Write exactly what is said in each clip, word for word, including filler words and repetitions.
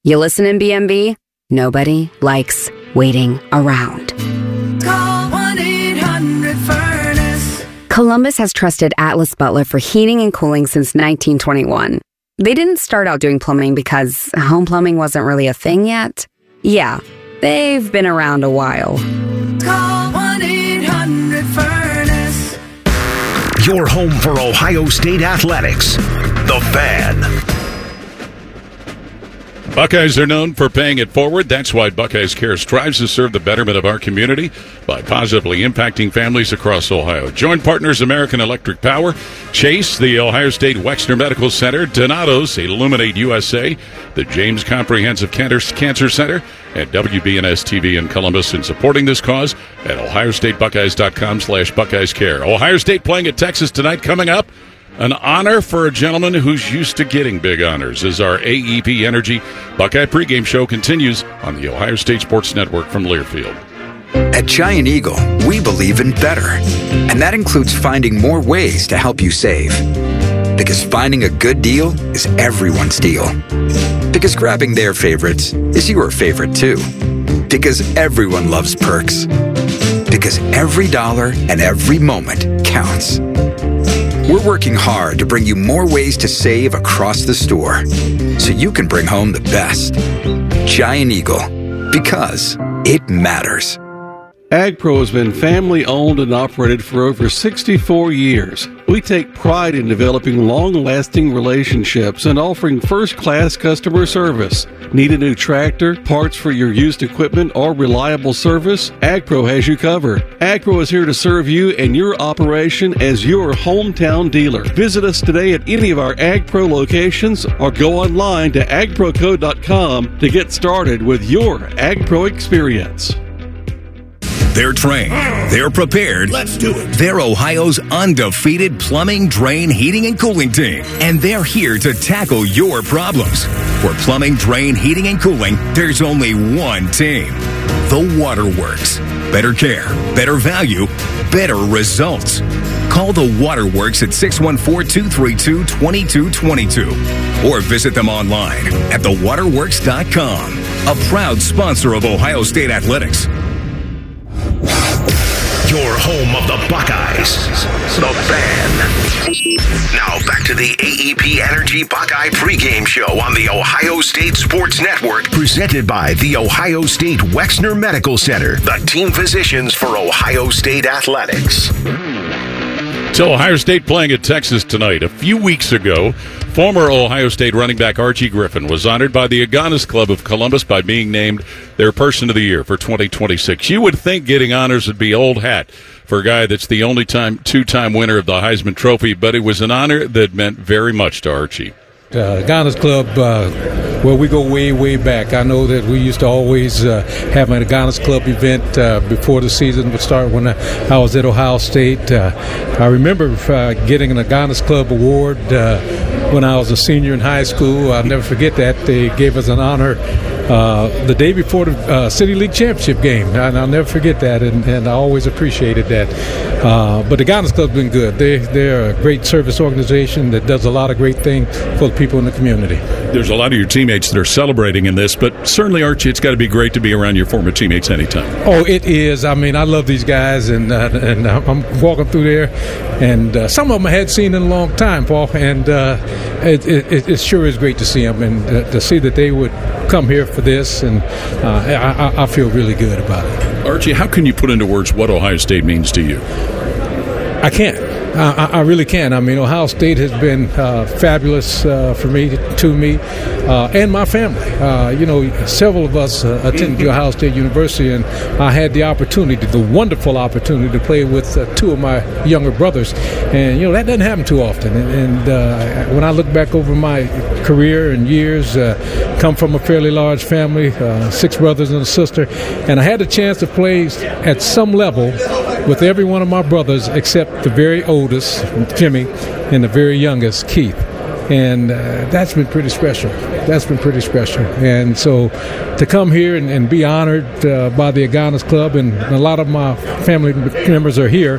You listen in B M B? Nobody likes waiting around. Call one eight hundred furnace. Columbus has trusted Atlas Butler for heating and cooling since nineteen twenty-one. They didn't start out doing plumbing because home plumbing wasn't really a thing yet. Yeah, they've been around a while. Call one eight hundred furnace. Your home for Ohio State athletics. The Fan. Buckeyes are known for paying it forward. That's why Buckeyes Care strives to serve the betterment of our community by positively impacting families across Ohio. Joint partners American Electric Power, Chase, the Ohio State Wexner Medical Center, Donato's, Illuminate U S A, the James Comprehensive Cancer Center, and W B N S T V in Columbus in supporting this cause at ohio state buckeyes dot com slash Buckeyes Care. Ohio State playing at Texas tonight. Coming up, an honor for a gentleman who's used to getting big honors as our A E P Energy Buckeye pregame show continues on the Ohio State Sports Network from Learfield. At Giant Eagle, we believe in better, and that includes finding more ways to help you save. Because finding a good deal is everyone's deal. Because grabbing their favorites is your favorite too. Because everyone loves perks. Because every dollar and every moment counts. We're working hard to bring you more ways to save across the store so you can bring home the best. Giant Eagle, because it matters. AgPro has been family-owned and operated for over sixty-four years. We take pride in developing long-lasting relationships and offering first-class customer service. Need a new tractor, parts for your used equipment, or reliable service? AgPro has you covered. AgPro is here to serve you and your operation as your hometown dealer. Visit us today at any of our AgPro locations or go online to ag pro co dot com to get started with your AgPro experience. They're trained. They're prepared. Let's do it. They're Ohio's undefeated plumbing, drain, heating, and cooling team. And they're here to tackle your problems. For plumbing, drain, heating, and cooling, there's only one team. The Waterworks. Better care, better value, better results. Call the Waterworks at six one four, two three two, two two two two or visit them online at the waterworks dot com. A proud sponsor of Ohio State Athletics. Your home of the Buckeyes. The Fan. Now back to the A E P Energy Buckeye pregame show on the Ohio State Sports Network, presented by the Ohio State Wexner Medical Center, the team physicians for Ohio State Athletics. So Ohio State playing at Texas tonight. A few weeks ago, former Ohio State running back Archie Griffin was honored by the Aganis Club of Columbus by being named their Person of the Year for twenty twenty-six. You would think getting honors would be old hat for a guy that's the only time two-time winner of the Heisman Trophy, but it was an honor that meant very much to Archie. Uh, Aganis Club, uh, well, we go way, way back. I know that we used to always uh, have an Aganis Club event uh, before the season would start when I, I was at Ohio State. Uh, I remember uh, getting an Aganis Club award uh, when I was a senior in high school. I'll never forget that. They gave us an honor uh, the day before the uh, City League Championship game, and I'll never forget that, and, and I always appreciated that. Uh, but the Aganis Club's been good. They, they're a great service organization that does a lot of great things for the people in the community. There's a lot of your teammates that are celebrating in this, but certainly, Archie, it's got to be great to be around your former teammates anytime. Oh, it is. I mean, I love these guys, and uh, and I'm walking through there, and uh, some of them I had seen in a long time, Paul, and uh, it, it, it sure is great to see them, and uh, to see that they would come here for this, and uh, I, I feel really good about it. Archie, how can you put into words what Ohio State means to you? I can't. I, I really can. I mean, Ohio State has been uh, fabulous uh, for me, to me, uh, and my family. Uh, you know, several of us uh, attended Ohio State University, and I had the opportunity, the wonderful opportunity, to play with uh, two of my younger brothers. And, you know, that doesn't happen too often. And, and uh, when I look back over my career and years, uh, come from a fairly large family, uh, six brothers and a sister, and I had the chance to play at some level with every one of my brothers except the very oldest, Jimmy, and the very youngest, Keith. And uh, that's been pretty special. that's been pretty special. And so to come here and, and be honored uh, by the Aganas Club, and a lot of my family members are here,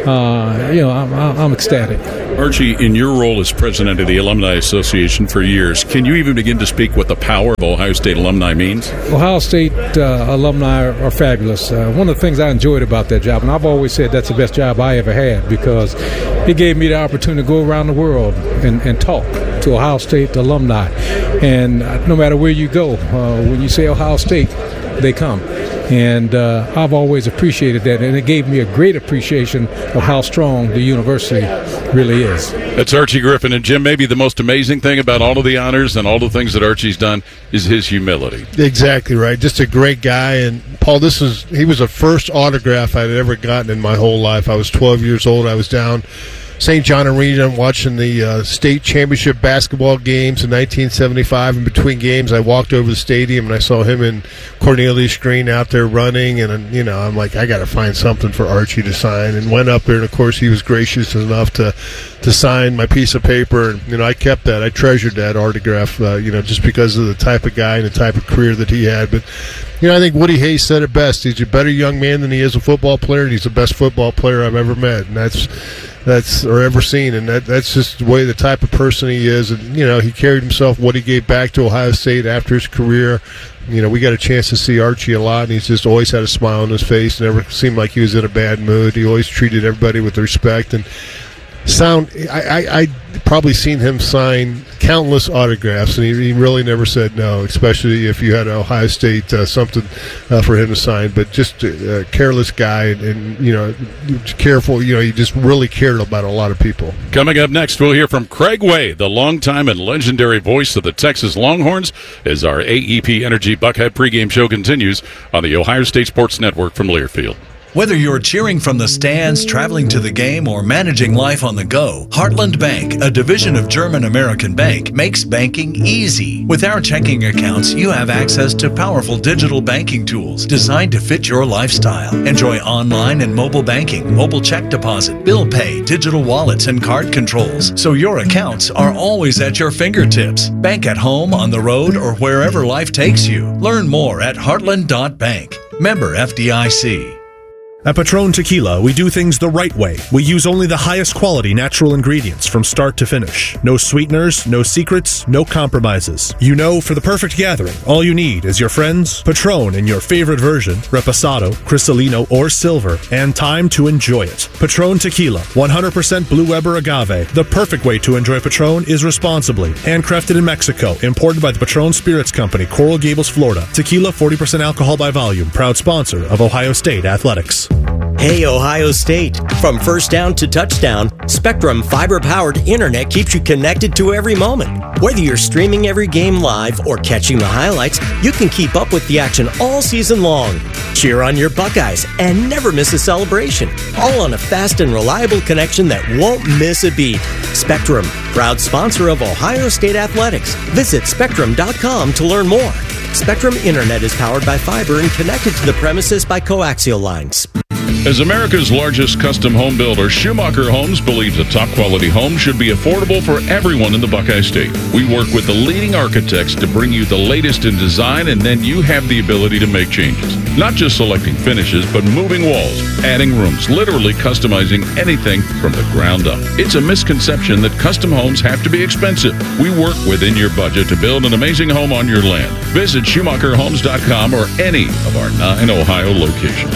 uh, you know, I'm, I'm ecstatic. Archie, in your role as president of the Alumni Association for years, can you even begin to speak what the power of Ohio State alumni means? Ohio State uh, alumni are, are fabulous. Uh, one of the things I enjoyed about that job, and I've always said that's the best job I ever had, because it gave me the opportunity to go around the world and, and talk to Ohio State alumni. And uh, no matter where you go, uh, when you say Ohio State, they come. And uh, I've always appreciated that, and it gave me a great appreciation of how strong the university really is. That's Archie Griffin. And Jim, maybe the most amazing thing about all of the honors and all the things that Archie's done is his humility. Exactly right. Just a great guy. And Paul, this is he was the first autograph I'd ever gotten in my whole life. I was twelve years old. I was down Saint John Arena watching the uh, state championship basketball games in nineteen seventy-five. In between games, I walked over the stadium and I saw him and Cornelius Green out there running, and you know, I'm like, I got to find something for Archie to sign, and went up there, and of course he was gracious enough to to sign my piece of paper, and you know, I kept that. I treasured that autograph, uh, you know, just because of the type of guy and the type of career that he had. But you know, I think Woody Hayes said it best. He's a better young man than he is a football player, and he's the best football player I've ever met, and that's that's or ever seen, and that that's just the way, the type of person he is. And you know, he carried himself, what he gave back to Ohio State after his career. You know, we got a chance to see Archie a lot, and he's just always had a smile on his face. Never seemed like he was in a bad mood. He always treated everybody with respect. And sound, I, I, I probably seen him sign countless autographs, and he, he really never said no, especially if you had Ohio State uh, something uh, for him to sign. But just a, a careless guy, and, and you know, careful. You know, he just really cared about a lot of people. Coming up next, we'll hear from Craig Way, the longtime and legendary voice of the Texas Longhorns, as our A E P Energy Buckeye pregame show continues on the Ohio State Sports Network from Learfield. Whether you're cheering from the stands, traveling to the game, or managing life on the go, Heartland Bank, a division of German American Bank, makes banking easy. With our checking accounts, you have access to powerful digital banking tools designed to fit your lifestyle. Enjoy online and mobile banking, mobile check deposit, bill pay, digital wallets, and card controls, so your accounts are always at your fingertips. Bank at home, on the road, or wherever life takes you. Learn more at heartland dot bank. Member F D I C. At Patron Tequila, we do things the right way. We use only the highest quality natural ingredients from start to finish. No sweeteners, no secrets, no compromises. You know, for the perfect gathering, all you need is your friends, Patron in your favorite version, Reposado, Cristalino, or Silver, and time to enjoy it. Patron Tequila, one hundred percent Blue Weber agave. The perfect way to enjoy Patron is responsibly. Handcrafted in Mexico, imported by the Patron Spirits Company, Coral Gables, Florida. Tequila, forty percent alcohol by volume. Proud sponsor of Ohio State Athletics. Hey, Ohio State. From first down to touchdown, Spectrum fiber-powered internet keeps you connected to every moment. Whether you're streaming every game live or catching the highlights, you can keep up with the action all season long. Cheer on your Buckeyes and never miss a celebration, all on a fast and reliable connection that won't miss a beat. Spectrum, proud sponsor of Ohio State Athletics. Visit spectrum dot com to learn more. Spectrum Internet is powered by fiber and connected to the premises by coaxial lines. As America's largest custom home builder, Schumacher Homes believes a top-quality home should be affordable for everyone in the Buckeye State. We work with the leading architects to bring you the latest in design, and then you have the ability to make changes. Not just selecting finishes, but moving walls, adding rooms, literally customizing anything from the ground up. It's a misconception that custom homes have to be expensive. We work within your budget to build an amazing home on your land. Visit Schumacher Homes dot com or any of our nine Ohio locations.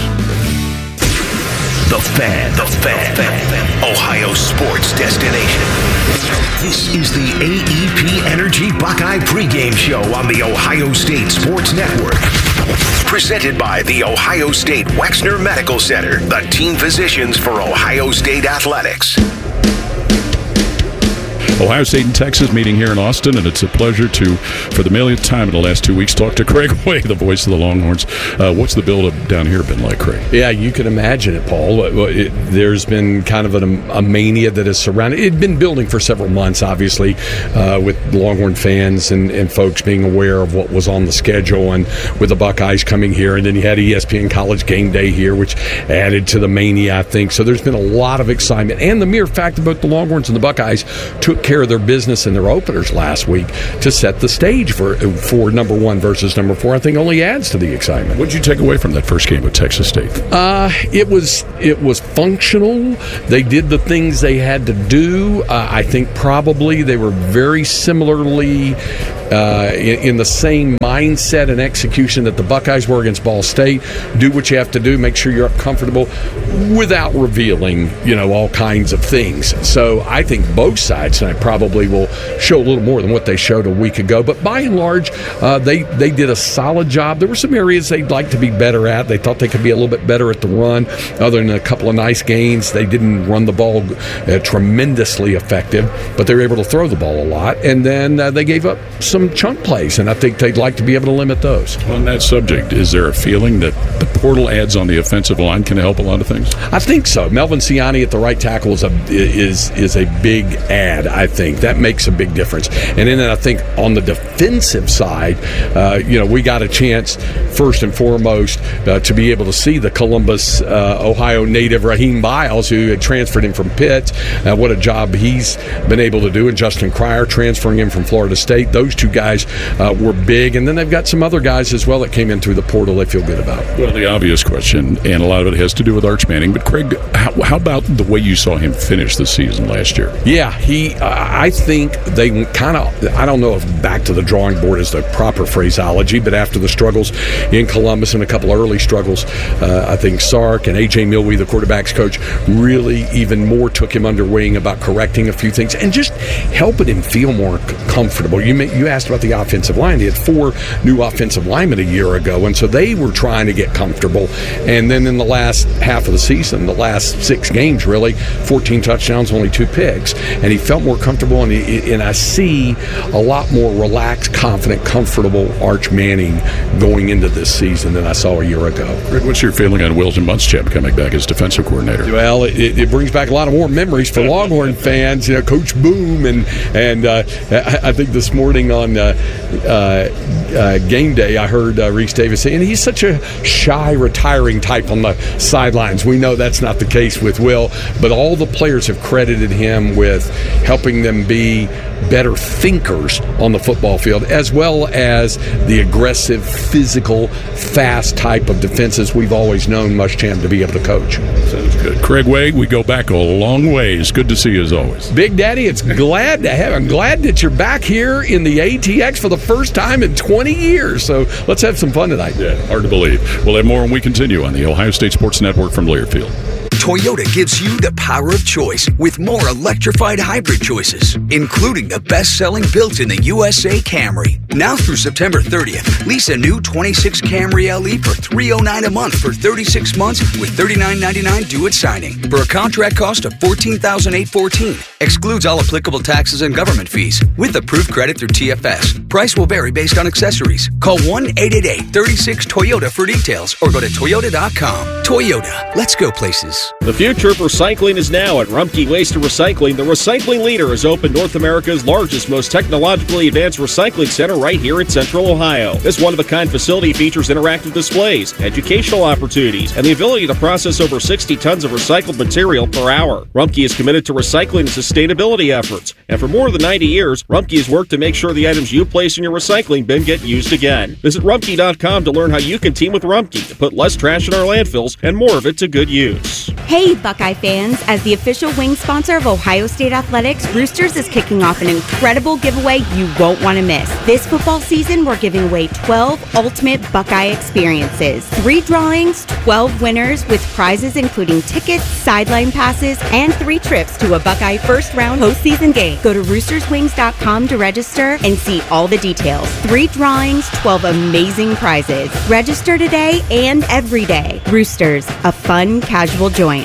The Fan, the Fan, Fan, Ohio sports destination. This is the A E P Energy Buckeye pregame show on the Ohio State Sports Network. Presented by the Ohio State Wexner Medical Center, the team physicians for Ohio State Athletics. Ohio State and Texas meeting here in Austin, and it's a pleasure to, for the millionth time in the last two weeks, talk to Craig Way, the voice of the Longhorns. Uh, what's the build-up down here been like, Craig? Yeah, you can imagine it, Paul. It, there's been kind of an, a mania that has surrounded it. It had been building for several months, obviously, uh, with Longhorn fans and, and folks being aware of what was on the schedule, and with the Buckeyes coming here, and then you had E S P N College Game Day here, which added to the mania, I think. So there's been a lot of excitement, and the mere fact that both the Longhorns and the Buckeyes took care of their business in their openers last week to set the stage for for number one versus number four. I think only adds to the excitement. What did you take away from that first game with Texas State? Uh, it was it was functional. They did the things they had to do. Uh, I think probably they were very similarly uh, in, in the same mindset and execution that the Buckeyes were against Ball State. Do what you have to do. Make sure you're up comfortable without revealing, you know, all kinds of things. So I think both sides tonight probably will show a little more than what they showed a week ago. But by and large, uh, they, they did a solid job. There were some areas they'd like to be better at. They thought they could be a little bit better at the run. Other than a couple of nice gains, they didn't run the ball uh, tremendously effective, but they were able to throw the ball a lot. And then uh, they gave up some chunk plays, and I think they'd like to be able to limit those. On that subject, is there a feeling that the portal adds on the offensive line can help a lot of things? I think so. Melvin Ciani at the right tackle is a is is a big add. I think that makes a big difference. And then I think on the defensive side, uh, you know, we got a chance first and foremost uh, to be able to see the Columbus, uh, Ohio native Raheem Biles, who had transferred him from Pitt. Uh, what a job he's been able to do. And Justin Cryer transferring him from Florida State. Those two guys uh, were big. And then they've got some other guys as well that came in through the portal they feel good about. Well, the obvious question, and a lot of it has to do with Arch Manning, but Craig, how, how about the way you saw him finish the season last year? Yeah, he. Uh, I think they kind of, I don't know if back to the drawing board is the proper phraseology, but after the struggles in Columbus and a couple of early struggles, uh, I think Sark and A J Milwee, the quarterback's coach, really even more took him under wing about correcting a few things and just helping him feel more c- comfortable. You may, you asked about the offensive line. They had four new offensive linemen a year ago, and so they were trying to get comfortable. And then in the last half of the season, the last six games really, fourteen touchdowns, only two picks, and he felt more comfortable. And, he, and I see a lot more relaxed, confident, comfortable Arch Manning going into this season than I saw a year ago. Rick, what's your feeling on Wilton Muschamp coming back as defensive coordinator? Well, it, it brings back a lot of more memories for Longhorn fans. You know, Coach Boom, and and uh, I, I think this morning on uh, uh, uh, game day, I heard uh, Reese Davis saying he's such a shy, retiring type on the sidelines. We know that's not the case with Will, but all the players have credited him with helping them be better thinkers on the football field, as well as the aggressive, physical, fast type of defenses we've always known Muschamp to be able to coach. Sounds good. Craig Way, we go back a long ways. Good to see you as always. Big Daddy, it's glad to have. I'm glad that you're back here in the A T X for the first time in twenty years. So let's have some fun tonight. Yeah, hard to believe. We'll have more when we continue on the Ohio State Sports Network from Learfield. Toyota gives you the power of choice with more electrified hybrid choices, including the best-selling built in the U S A Camry. Now through September thirtieth, lease a new twenty-six Camry L E for three hundred nine dollars a month for thirty-six months with thirty-nine ninety-nine due at signing for a contract cost of fourteen thousand eight hundred fourteen dollars. Excludes all applicable taxes and government fees with approved credit through T F S. Price will vary based on accessories. Call one eight eight eight, three six, Toyota for details or go to toyota dot com. Toyota, let's go places. The future of recycling is now at Rumpke Waste and Recycling. The recycling leader has opened North America's largest, most technologically advanced recycling center right here in Central Ohio. This one-of-a-kind facility features interactive displays, educational opportunities, and the ability to process over sixty tons of recycled material per hour. Rumpke is committed to recycling and sustainability efforts, and for more than ninety years, Rumpke has worked to make sure the items you place in your recycling bin get used again. Visit rumpke dot com to learn how you can team with Rumpke to put less trash in our landfills and more of it to good use. Hey, Buckeye fans! As the official wing sponsor of Ohio State Athletics, Roosters is kicking off an incredible giveaway you won't want to miss. This football season, we're giving away twelve ultimate Buckeye experiences. Three drawings, twelve winners with prizes including tickets, sideline passes, and three trips to a Buckeye first-round postseason game. Go to roosters wings dot com to register and see all the details. Three drawings, twelve amazing prizes. Register today and every day. Roosters, a fun, casual joint.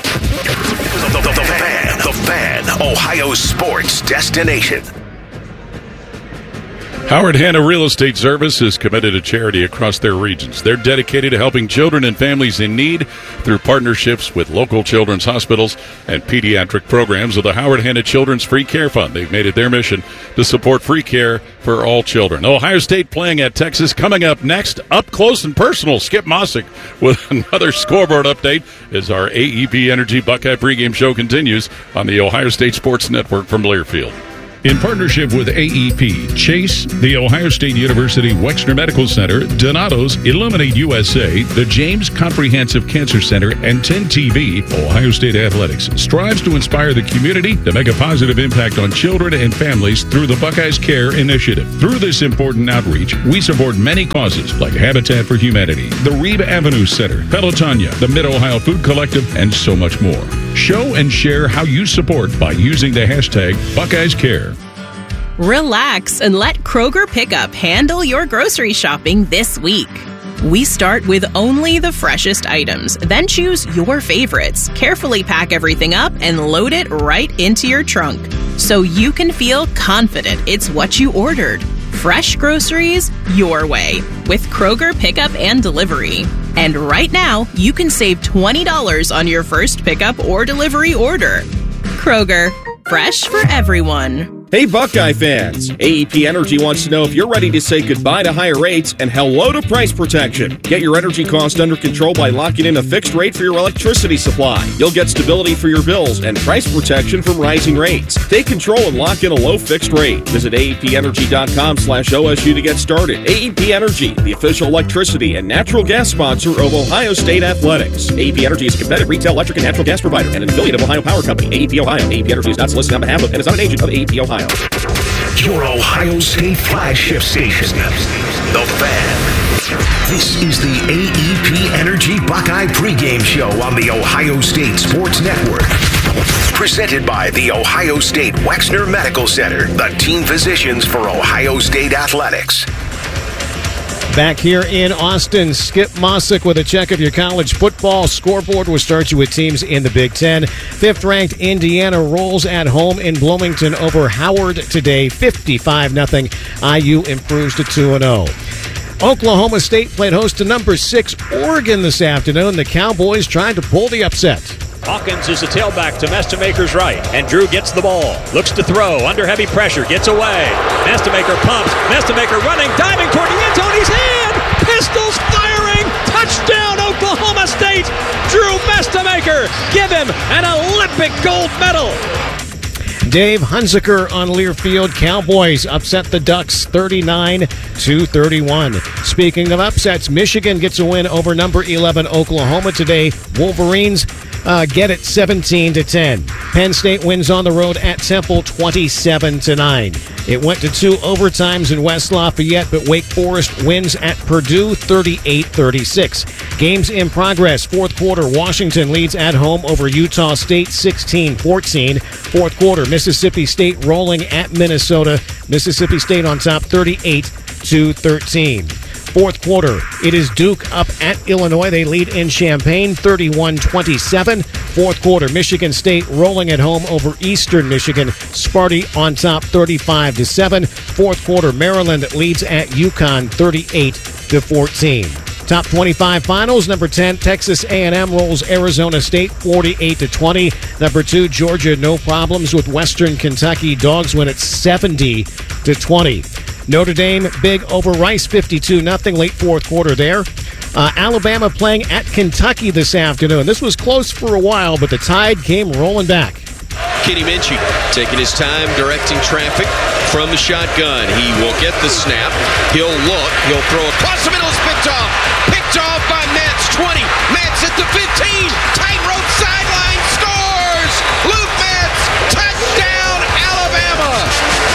The, the, the Fan, the Fan, Ohio's sports destination. Howard Hanna Real Estate Service is committed to charity across their regions. They're dedicated to helping children and families in need through partnerships with local children's hospitals and pediatric programs of the Howard Hanna Children's Free Care Fund. They've made it their mission to support free care for all children. Ohio State playing at Texas. Coming up next, up close and personal, Skip Mossick with another scoreboard update as our A E P Energy Buckeye pregame show continues on the Ohio State Sports Network from Learfield. In partnership with A E P, Chase, The Ohio State University Wexner Medical Center, Donato's, Illuminate U S A, the James Comprehensive Cancer Center, and ten T V, Ohio State Athletics strives to inspire the community to make a positive impact on children and families through the Buckeyes Care Initiative. Through this important outreach, we support many causes like Habitat for Humanity, the Reeb Avenue Center, Pelotonia, the Mid-Ohio Food Collective, and so much more. Show and share how you support by using the hashtag Buckeyes Care. Relax and let Kroger Pickup handle your grocery shopping this week. We start with only the freshest items, then choose your favorites, carefully pack everything up, and load it right into your trunk so you can feel confident it's what you ordered. Fresh groceries your way with Kroger Pickup and Delivery. And right now, you can save twenty dollars on your first pickup or delivery order. Kroger, fresh for everyone. Hey Buckeye fans, A E P Energy wants to know if you're ready to say goodbye to higher rates and hello to price protection. Get your energy cost under control by locking in a fixed rate for your electricity supply. You'll get stability for your bills and price protection from rising rates. Take control and lock in a low fixed rate. Visit A E P energy dot com slash O S U to get started. A E P Energy, the official electricity and natural gas sponsor of Ohio State Athletics. A E P Energy is a competitive retail electric and natural gas provider and an affiliate of Ohio Power Company. A E P Ohio. A E P Energy is not solicited on behalf of and is not an agent of A E P Ohio. Your Ohio State flagship station, The Fan. This is the A E P Energy Buckeye pregame show on the Ohio State Sports Network. Presented by the Ohio State Wexner Medical Center, the team physicians for Ohio State Athletics. Back here in Austin, Skip Mossick with a check of your college football scoreboard. We'll start you with teams in the Big Ten. Fifth-ranked Indiana rolls at home in Bloomington over Howard today, fifty-five nothing. I U improves to two and oh. Oklahoma State played host to number six Oregon this afternoon. The Cowboys tried to pull the upset. Hawkins is the tailback to Mestamaker's right, and Drew gets the ball. Looks to throw, under heavy pressure, gets away. Mestamaker pumps, Mestamaker running, diving toward the end zone, he's in! Pistols firing, touchdown Oklahoma State! Drew Mestamaker, give him an Olympic gold medal! Dave Hunziker on Learfield. Cowboys upset the Ducks thirty-nine to thirty-one. Speaking of upsets, Michigan gets a win over number eleven Oklahoma today. Wolverines uh, get it seventeen to ten. Penn State wins on the road at Temple twenty-seven to nine. It went to two overtimes in West Lafayette, but Wake Forest wins at Purdue thirty-eight thirty-six. Games in progress. Fourth quarter, Washington leads at home over Utah State sixteen fourteen. Fourth quarter, Mississippi State rolling at Minnesota. Mississippi State on top thirty-eight to thirteen. Fourth quarter, it is Duke up at Illinois. They lead in Champaign thirty-one twenty-seven. Fourth quarter, Michigan State rolling at home over Eastern Michigan. Sparty on top thirty-five to seven. Fourth quarter, Maryland leads at UConn thirty-eight to fourteen. Top twenty-five finals. Number ten, Texas A and M rolls Arizona State forty-eight to twenty. Number two, Georgia, no problems with Western Kentucky. Dogs win at seventy to twenty. Notre Dame big over Rice fifty-two nothing. Late fourth quarter there. Uh, Alabama playing at Kentucky this afternoon. This was close for a while, but the Tide came rolling back. Kenny Minchie taking his time directing traffic from the shotgun. He will get the snap. He'll look. He'll throw across the middle. It's picked off. Picked off by Metz. twenty. Metz at the fifteen. Tightrope sideline. Scores. Luke Metz. Touchdown, Alabama.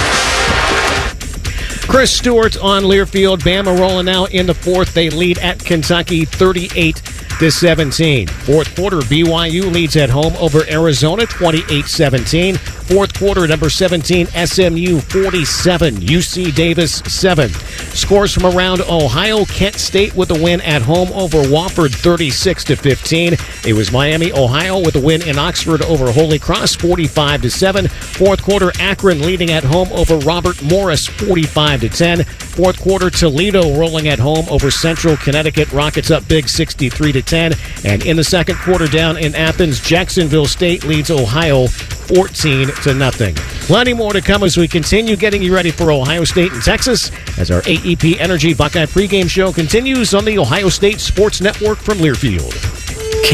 Chris Stewart on Learfield. Bama rolling now in the fourth. They lead at Kentucky thirty-eight to seventeen. Fourth quarter, B Y U leads at home over Arizona twenty-eight seventeen. Fourth quarter, number seventeen, S M U forty-seven, U C Davis seven. Scores from around Ohio, Kent State with a win at home over Wofford thirty-six to fifteen. It was Miami, Ohio with a win in Oxford over Holy Cross forty-five to seven. Fourth quarter, Akron leading at home over Robert Morris forty-five to ten. Fourth quarter, Toledo rolling at home over Central Connecticut. Rockets up big sixty-three to ten. And in the second quarter down in Athens, Jacksonville State leads Ohio fourteen to nothing. Plenty more to come as we continue getting you ready for Ohio State and Texas as our A E P Energy Buckeye pregame show continues on the Ohio State Sports Network from Learfield.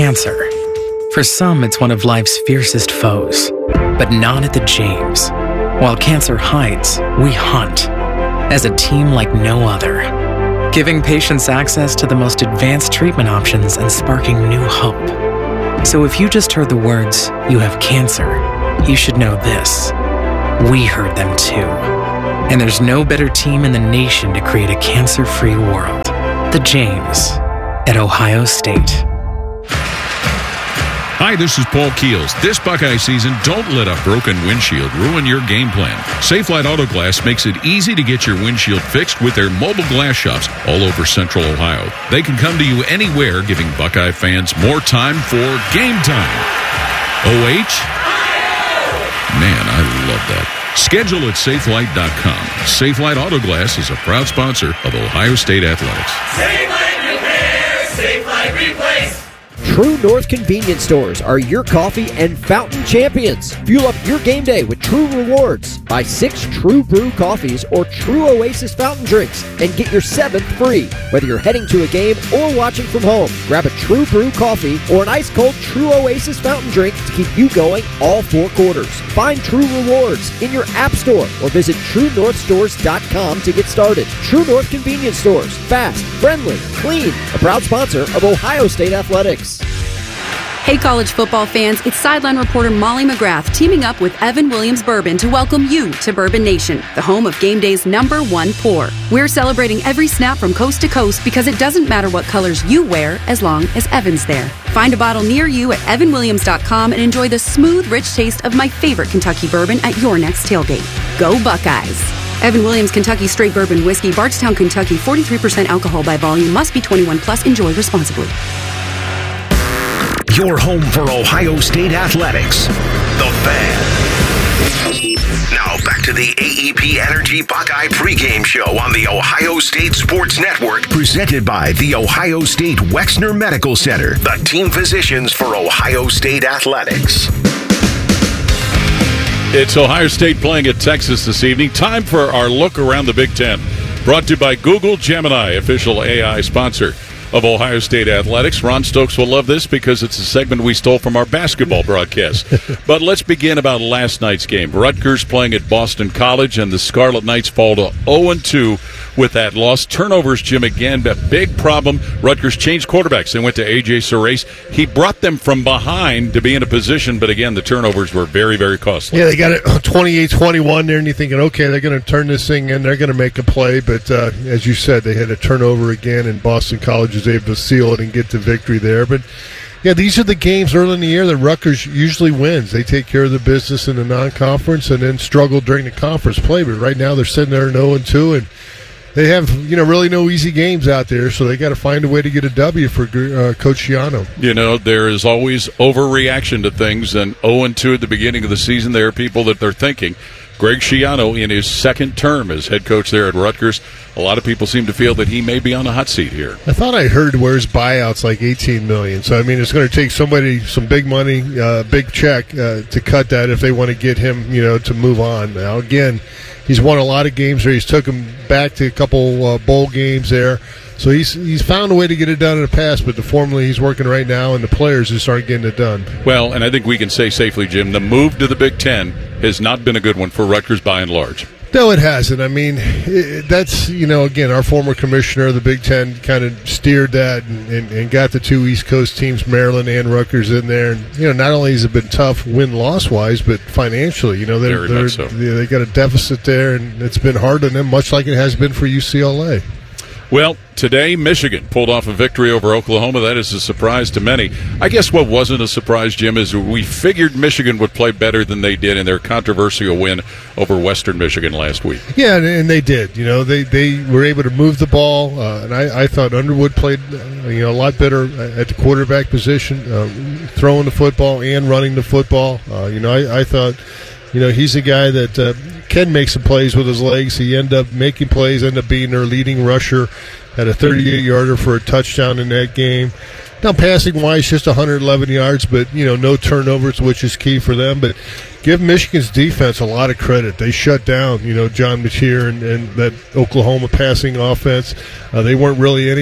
Cancer. For some, it's one of life's fiercest foes, but not at the James. While cancer hides, we hunt. As a team like no other. Giving patients access to the most advanced treatment options and sparking new hope. So if you just heard the words, "you have cancer," you should know this. We heard them too. And there's no better team in the nation to create a cancer-free world. The James at Ohio State. Hi, this is Paul Keels. This Buckeye season, don't let a broken windshield ruin your game plan. Safelite Auto Glass makes it easy to get your windshield fixed with their mobile glass shops all over Central Ohio. They can come to you anywhere, giving Buckeye fans more time for game time. O H? Man, I love that. Schedule at safelite dot com. Safelite Auto Glass is a proud sponsor of Ohio State Athletics. Safelite Repair, Safelite Replace. True North convenience stores are your coffee and fountain champions. Fuel up your game day with True Rewards. Buy six True Brew coffees or True Oasis fountain drinks and get your seventh free. Whether you're heading to a game or watching from home, grab a True Brew coffee or an ice-cold True Oasis fountain drink to keep you going all four quarters. Find True Rewards in your app store or visit true north stores dot com to get started. True North convenience stores. Fast, friendly, clean. A proud sponsor of Ohio State Athletics. Hey college football fans, it's sideline reporter Molly McGrath teaming up with Evan Williams Bourbon to welcome you to Bourbon Nation, the home of game day's number one pour. We're celebrating every snap from coast to coast because it doesn't matter what colors you wear as long as Evan's there. Find a bottle near you at evan williams dot com and enjoy the smooth, rich taste of my favorite Kentucky bourbon at your next tailgate. Go Buckeyes! Evan Williams Kentucky Straight Bourbon Whiskey, Bardstown, Kentucky, forty-three percent alcohol by volume, must be twenty-one plus, enjoy responsibly. Your home for Ohio State Athletics. The Fan. Now back to the A E P Energy Buckeye pregame show on the Ohio State Sports Network, presented by the Ohio State Wexner Medical Center, the team physicians for Ohio State Athletics. It's Ohio State playing at Texas this evening. Time for our look around the Big Ten. Brought to you by Google Gemini, official A I sponsor of Ohio State Athletics. Ron Stokes will love this because it's a segment we stole from our basketball broadcast. But let's begin about last night's game. Rutgers playing at Boston College, and the Scarlet Knights fall to oh and two with that loss. Turnovers, Jim, again, a big problem. Rutgers changed quarterbacks. They went to A J Surace. He brought them from behind to be in a position, but again, the turnovers were very, very costly. Yeah, they got it twenty-eight twenty-one there, and you're thinking, okay, they're going to turn this thing in. They're going to make a play, but uh, as you said, they had a turnover again, and Boston College was able to seal it and get to victory there. But yeah, these are the games early in the year that Rutgers usually wins. They take care of the business in the non-conference and then struggle during the conference play. But right now they're sitting there oh and two, and they have, you know, really no easy games out there, so they got to find a way to get a W for uh, Coach Schiano. You know, there is always overreaction to things, and oh and two at the beginning of the season, there are people that they're thinking. Greg Schiano, in his second term as head coach there at Rutgers, a lot of people seem to feel that he may be on the hot seat here. I thought I heard where his buyout's like eighteen million dollars. So, I mean, it's going to take somebody some big money, uh, big check uh, to cut that if they want to get him, you know, to move on. Now, again, he's won a lot of games there. He's took him back to a couple uh, bowl games there. So he's he's found a way to get it done in the past, but the formula he's working right now, and the players just aren't getting it done. Well, and I think we can say safely, Jim, the move to the Big Ten has not been a good one for Rutgers by and large. No, it hasn't. I mean, it, that's, you know, again, our former commissioner of the Big Ten kind of steered that and, and, and got the two East Coast teams, Maryland and Rutgers, in there. And, you know, not only has it been tough win-loss-wise, but financially, you know, they're, Very they're, much so. they got a deficit there, and it's been hard on them, much like it has been for U C L A. Well, today, Michigan pulled off a victory over Oklahoma. That is a surprise to many. I guess what wasn't a surprise, Jim, is we figured Michigan would play better than they did in their controversial win over Western Michigan last week. Yeah, and, and they did. You know, they, they were able to move the ball, uh, and I, I thought Underwood played uh, you know a lot better at the quarterback position, uh, throwing the football and running the football. Uh, you know, I, I thought, you know, he's a guy that uh, can make some plays with his legs. He ended up making plays, ended up being their leading rusher, had a thirty-eight yarder for a touchdown in that game. Now, passing-wise, just one hundred eleven yards, but, you know, no turnovers, which is key for them. But give Michigan's defense a lot of credit. They shut down, you know, John Mateer and, and that Oklahoma passing offense. Uh, they weren't really any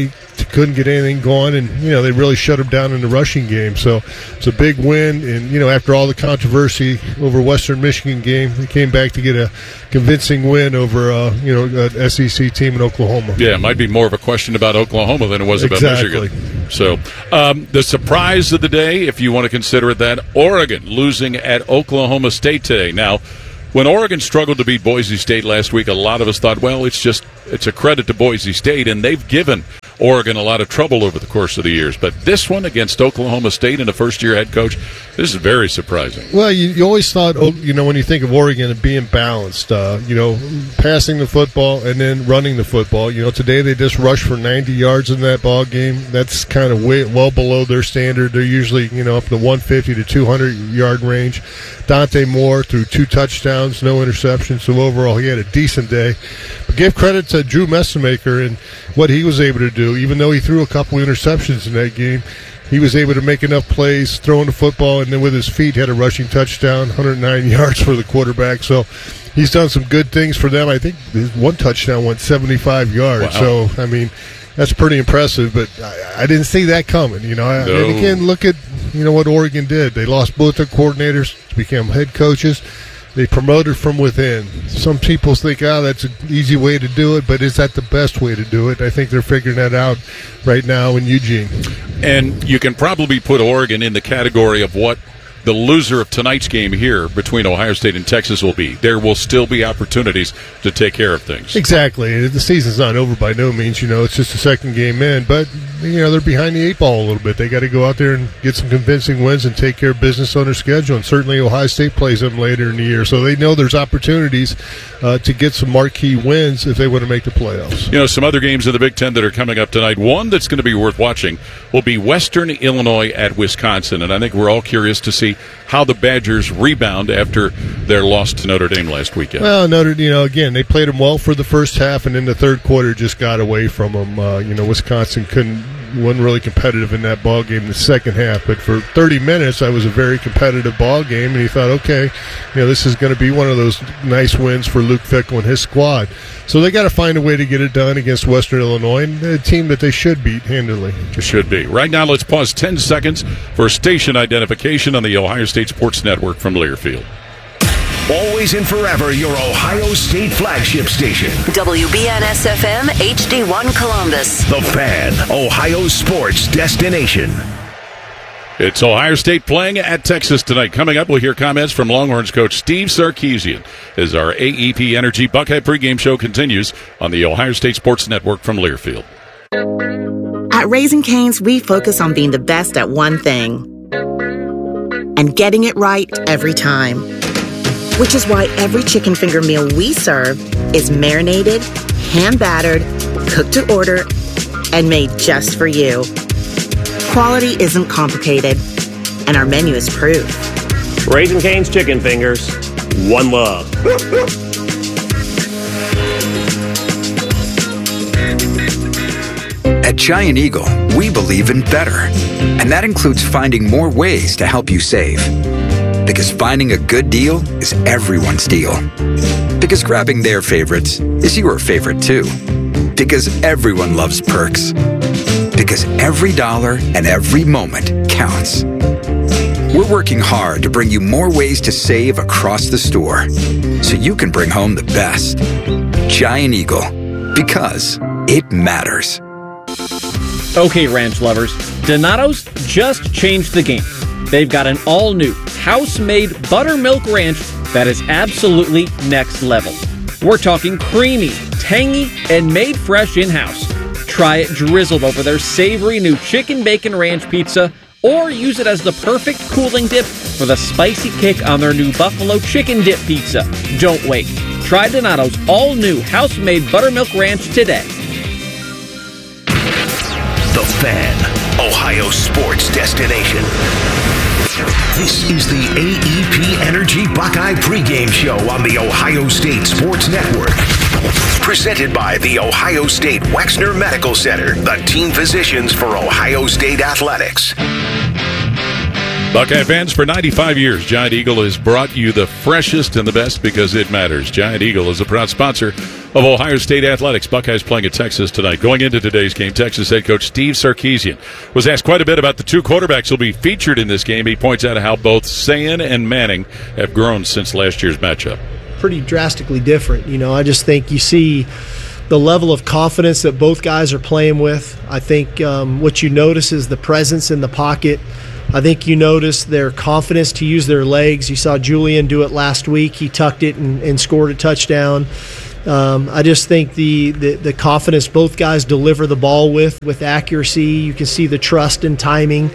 couldn't get anything going, and you know they really shut them down in the rushing game. So it's a big win, and you know after all the controversy over Western Michigan game, they came back to get a convincing win over uh, you know an S E C team in Oklahoma. Yeah, it might be more of a question about Oklahoma than it was about Exactly. Michigan. So um, the surprise of the day, if you want to consider it that, Oregon losing at Oklahoma State today. Now, when Oregon struggled to beat Boise State last week, a lot of us thought, well, it's just it's a credit to Boise State, and they've given Oregon a lot of trouble over the course of the years. But this one against Oklahoma State and a first-year head coach, this is very surprising. Well, you, you always thought, oh, you know, when you think of Oregon, of being balanced, uh, you know, passing the football and then running the football. You know, today they just rushed for ninety yards in that ball game. That's kind of way, well below their standard. They're usually, you know, up in the one fifty to two hundred yard range. Dante Moore threw two touchdowns, no interceptions. So overall, he had a decent day. But give credit to Drew Messamaker and what he was able to do. Even though he threw a couple interceptions in that game, he was able to make enough plays, throwing the football, and then with his feet had a rushing touchdown, one hundred nine yards for the quarterback. So he's done some good things for them. I think his one touchdown went seventy-five yards. Wow. So, I mean, that's pretty impressive, but I, I didn't see that coming. You know, No. and again, look at you know what Oregon did. They lost both their coordinators to become head coaches. They promoted from within. Some people think, oh, that's an easy way to do it, but is that the best way to do it? I think they're figuring that out right now in Eugene. And you can probably put Oregon in the category of what the loser of tonight's game here between Ohio State and Texas will be. There will still be opportunities to take care of things. Exactly. The season's not over by no means. You know, it's just a second game in. But, you know, they're behind the eight ball a little bit. They got to go out there and get some convincing wins and take care of business on their schedule. And certainly Ohio State plays them later in the year. So they know there's opportunities uh, to get some marquee wins if they want to make the playoffs. You know, some other games in the Big Ten that are coming up tonight. One that's going to be worth watching will be Western Illinois at Wisconsin. And I think we're all curious to see how the Badgers rebound after their loss to Notre Dame last weekend. Well, Notre, you know, again, they played them well for the first half, and in the third quarter just got away from them. Uh, you know, Wisconsin couldn't, wasn't really competitive in that ball game in the second half. But for thirty minutes, that was a very competitive ball game, and he thought, okay, you know, this is going to be one of those nice wins for Luke Fickell and his squad. So they got to find a way to get it done against Western Illinois, and a team that they should beat handily. It should be. Right now, let's pause ten seconds for station identification on the Ohio State Sports Network from Learfield. Always and forever your Ohio State flagship station. W B N S F M H D one Columbus. The Fan, Ohio sports destination. It's Ohio State playing at Texas tonight. Coming up, we'll hear comments from Longhorns coach Steve Sarkisian as our A E P Energy Buckeye pregame show continues on the Ohio State Sports Network from Learfield. At Raising Cane's, we focus on being the best at one thing and getting it right every time. Which is why every chicken finger meal we serve is marinated, hand-battered, cooked to order, and made just for you. Quality isn't complicated, and our menu is proof. Raising Cane's Chicken Fingers, one love. At Giant Eagle, we believe in better, and that includes finding more ways to help you save. Because finding a good deal is everyone's deal. Because grabbing their favorites is your favorite too. Because everyone loves perks. Because every dollar and every moment counts. We're working hard to bring you more ways to save across the store, so you can bring home the best. Giant Eagle, because it matters. Okay, ranch lovers, Donato's just changed the game. They've got an all-new, house-made buttermilk ranch that is absolutely next level. We're talking creamy, tangy, and made fresh in-house. Try it drizzled over their savory new chicken bacon ranch pizza, or use it as the perfect cooling dip for the spicy kick on their new buffalo chicken dip pizza. Don't wait. Try Donato's all-new house-made buttermilk ranch today. The Fan, Ohio sports destination. This is the A E P Energy Buckeye pregame show on the Ohio State Sports Network. Presented by the Ohio State Wexner Medical Center, the team physicians for Ohio State athletics. Buckeye fans, for ninety-five years, Giant Eagle has brought you the freshest and the best because it matters. Giant Eagle is a proud sponsor of Ohio State athletics. Buckeyes playing at Texas tonight. Going into today's game, Texas head coach Steve Sarkisian was asked quite a bit about the two quarterbacks who will be featured in this game. He points out how both Sayan and Manning have grown since last year's matchup. Pretty drastically different. You know, I just think you see the level of confidence that both guys are playing with. I think um, what you notice is the presence in the pocket. I think you notice their confidence to use their legs. You saw Julian do it last week. He tucked it and, and scored a touchdown. Um, I just think the, the the confidence both guys deliver the ball with, with accuracy. You can see the trust and timing.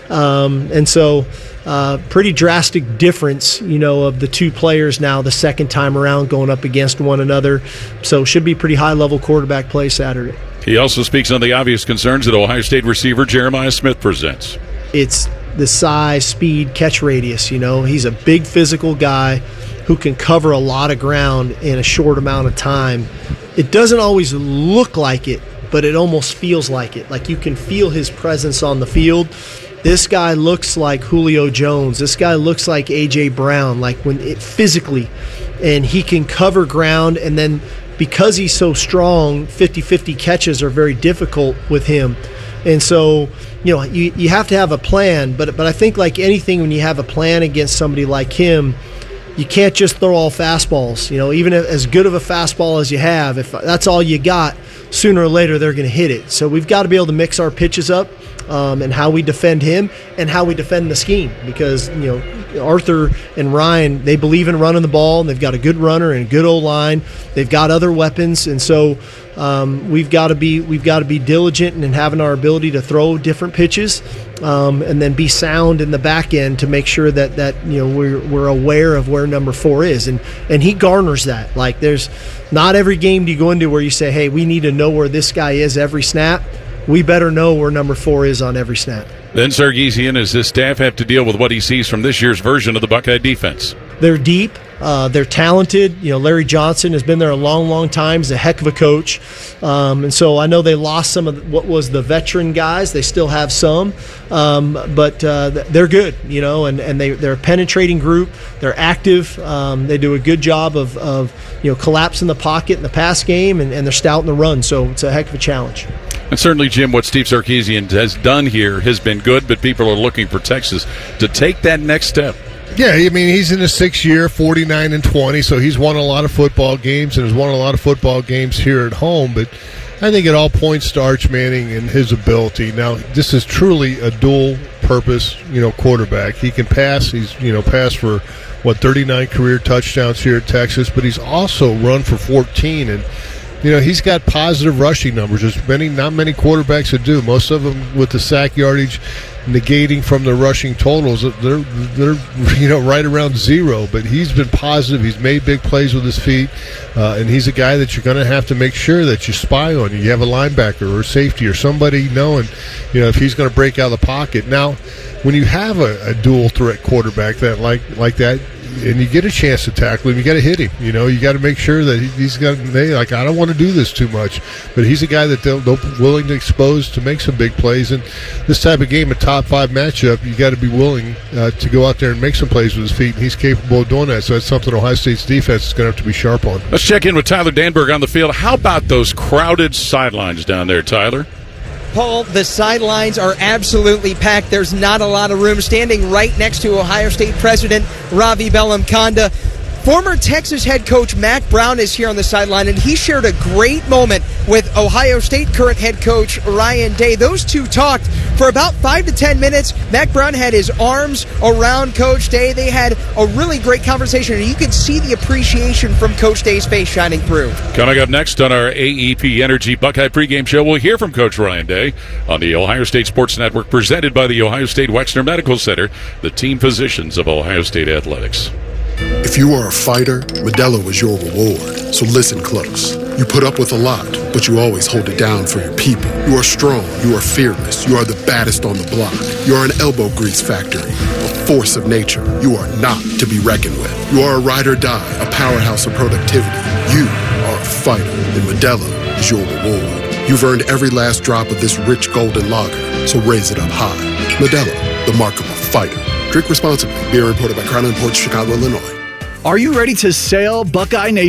Um, and so uh, pretty drastic difference, you know, of the two players now the second time around going up against one another. So should be pretty high-level quarterback play Saturday. He also speaks on the obvious concerns that Ohio State receiver Jeremiah Smith presents. It's the size, speed, catch radius. You know, he's a big physical guy who can cover a lot of ground in a short amount of time. It doesn't always look like it, but it almost feels like it. Like you can feel his presence on the field. This guy looks like Julio Jones. This guy looks like A J Brown, like when it physically, and he can cover ground. And then because he's so strong, fifty-fifty catches are very difficult with him. And so, you know, you, you have to have a plan, but but I think like anything, when you have a plan against somebody like him, you can't just throw all fastballs. You know, even if, as good of a fastball as you have, if that's all you got, sooner or later they're going to hit it. So we've got to be able to mix our pitches up um, and how we defend him and how we defend the scheme, because, you know, Arthur and Ryan, they believe in running the ball, and they've got a good runner and a good O-line. They've got other weapons, and so um, we've got to be we've got to be diligent in having our ability to throw different pitches, um, and then be sound in the back end to make sure that that you know we're we're aware of where number four is, and and he garners that. Like, there's not every game do you go into where you say, hey, we need to know where this guy is every snap. We better know where number four is on every snap. Then Sarkisian, as his staff have to deal with what he sees from this year's version of the Buckeye defense. They're deep. Uh, they're talented. You know, Larry Johnson has been there a long, long time. He's a heck of a coach. Um, and so I know they lost some of what was the veteran guys. They still have some. Um, but uh, they're good, you know, and, and they, they're a penetrating group. They're active. Um, they do a good job of, of, you know, collapsing the pocket in the pass game, and, and they're stout in the run. So it's a heck of a challenge. And certainly, Jim, what Steve Sarkisian has done here has been good, but people are looking for Texas to take that next step. Yeah, I mean, he's in his sixth year, forty-nine and twenty, so he's won a lot of football games and has won a lot of football games here at home. But I think it all points to Arch Manning and his ability. Now, this is truly a dual-purpose, you know, quarterback. He can pass. He's, you know, passed for, what, thirty-nine career touchdowns here at Texas, but he's also run for fourteen, and you know, he's got positive rushing numbers. There's many, not many quarterbacks that do. Most of them with the sack yardage negating from the rushing totals. They're, they're you know, right around zero. But he's been positive. He's made big plays with his feet. Uh, and he's a guy that you're going to have to make sure that you spy on. You have a linebacker or safety or somebody knowing, you know, if he's going to break out of the pocket. Now, when you have a, a dual threat quarterback that like like that, and you get a chance to tackle him, you got to hit him. You know, you got to make sure that he, he's got. They like, I don't want to do this too much, but he's a guy that they're, they're willing to expose to make some big plays. And this type of game, a top five matchup, you got to be willing uh, to go out there and make some plays with his feet. And he's capable of doing that. So that's something Ohio State's defense is going to have to be sharp on. Let's check in with Tyler Danberg on the field. How about those crowded sidelines down there, Tyler? Paul, the sidelines are absolutely packed. There's not a lot of room. Standing right next to Ohio State President Ravi Bellamkonda, former Texas head coach Mack Brown is here on the sideline, and he shared a great moment with Ohio State current head coach Ryan Day. Those two talked for about five to ten minutes. Mack Brown had his arms around Coach Day. They had a really great conversation, and you could see the appreciation from Coach Day's face shining through. Coming up next on our A E P Energy Buckeye pregame show, we'll hear from Coach Ryan Day on the Ohio State Sports Network, presented by the Ohio State Wexner Medical Center, the team physicians of Ohio State Athletics. If you are a fighter, Modelo is your reward. So listen close. You put up with a lot, but you always hold it down for your people. You are strong. You are fearless. You are the baddest on the block. You are an elbow grease factory, a force of nature. You are not to be reckoned with. You are a ride or die, a powerhouse of productivity. You are a fighter, and Modelo is your reward. You've earned every last drop of this rich golden lager, so raise it up high. Modelo, the mark of a fighter. Drink responsibly. Beer imported by Crown Imports, Chicago, Illinois. Are you ready to sail, Buckeye Nation?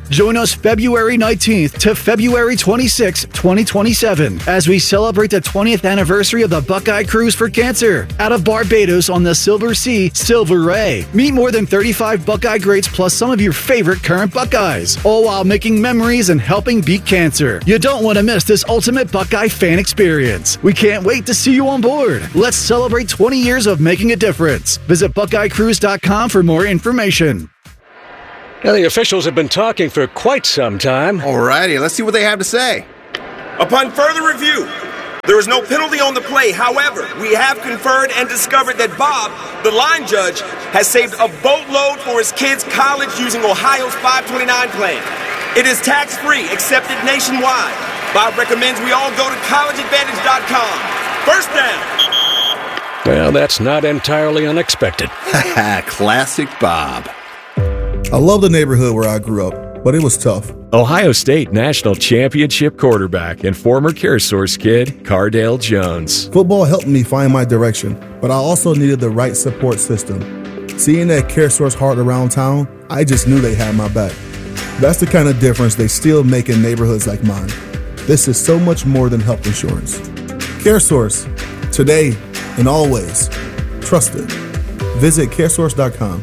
Join us February nineteenth to February twenty-sixth, twenty twenty-seven, as we celebrate the twentieth anniversary of the Buckeye Cruise for Cancer out of Barbados on the Silver Sea, Silver Ray. Meet more than thirty-five Buckeye greats plus some of your favorite current Buckeyes, all while making memories and helping beat cancer. You don't want to miss this ultimate Buckeye fan experience. We can't wait to see you on board. Let's celebrate twenty years of making a difference. Visit buckeye cruise dot com for more information. Now, the officials have been talking for quite some time. Alrighty, let's see what they have to say. Upon further review, there is no penalty on the play. However, we have conferred and discovered that Bob, the line judge, has saved a boatload for his kids' college using Ohio's five twenty-nine plan. It is tax-free, accepted nationwide. Bob recommends we all go to college advantage dot com. First down. Well, that's not entirely unexpected. Classic Bob. I love the neighborhood where I grew up, but it was tough. Ohio State National Championship quarterback and former CareSource kid, Cardale Jones. Football helped me find my direction, but I also needed the right support system. Seeing that CareSource heart around town, I just knew they had my back. That's the kind of difference they still make in neighborhoods like mine. This is so much more than health insurance. CareSource, today and always. Trusted. Visit care source dot com.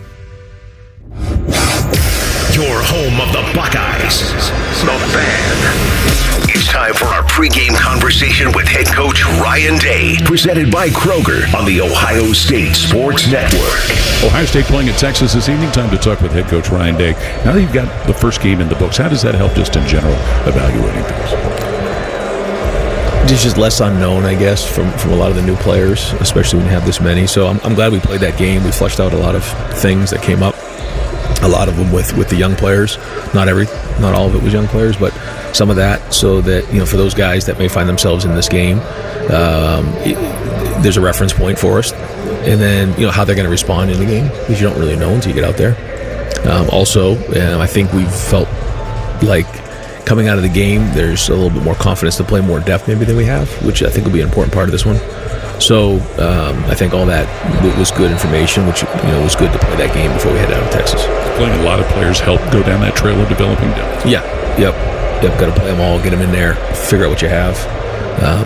Your home of the Buckeyes, the Fan. It's time for our pregame conversation with head coach Ryan Day, presented by Kroger on the Ohio State Sports Network. Ohio State playing at Texas this evening. Time to talk with head coach Ryan Day. Now that you've got the first game in the books, how does that help just in general evaluating things? It's just less unknown, I guess, from, from a lot of the new players, especially when you have this many. So I'm, I'm glad we played that game. We fleshed out a lot of things that came up. A lot of them with, with the young players. Not every, not all of it was young players, but some of that, so that, you know, for those guys that may find themselves in this game, um, it, there's a reference point for us. And then, you know, how they're going to respond in the game, because you don't really know until you get out there. Um, also, um, I think we've felt like coming out of the game, there's a little bit more confidence to play more depth maybe than we have, which I think will be an important part of this one. So um, I think all that was good information, which, you know, was good to play that game before we head out of Texas. Playing a lot of players help go down that trail of developing depth. Yeah, yep, yep. Got to play them all, get them in there, figure out what you have. Um,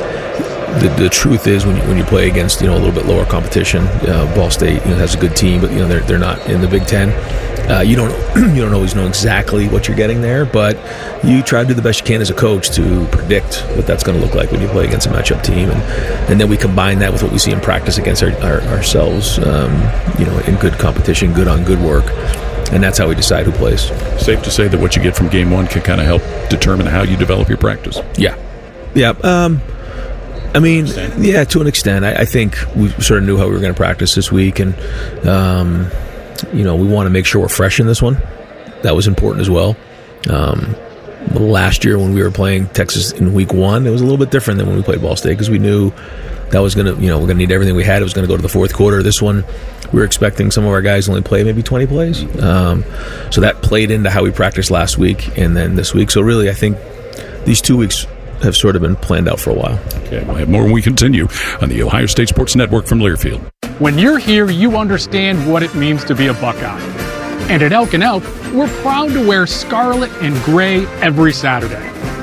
the the truth is, when you, when you play against, you know, a little bit lower competition, uh, Ball State, you know, has a good team, but, you know, they're they're not in the Big Ten. Uh, you don't you don't always know exactly what you're getting there, but you try to do the best you can as a coach to predict what that's going to look like when you play against a matchup team, and, and then we combine that with what we see in practice against our, our, ourselves, um, you know, in good competition, good on good work, and that's how we decide who plays. Safe to say that what you get from game one can kind of help determine how you develop your practice. Yeah, yeah. Um, I mean, yeah, to an extent. I, I think we sort of knew how we were going to practice this week, and um, you know, we want to make sure we're fresh in this one. That was important as well. Um, last year when we were playing Texas in week one, it was a little bit different than when we played Ball State, because we knew that was going to, you know, we're going to need everything we had. It was going to go to the fourth quarter. This one, we were expecting some of our guys only play maybe twenty plays. Um, so that played into how we practiced last week and then this week. So really, I think these two weeks have sort of been planned out for a while. Okay, we'll have more when we continue on the Ohio State Sports Network from Learfield. When you're here, you understand what it means to be a Buckeye. And at Elk and Elk, we're proud to wear scarlet and gray every Saturday.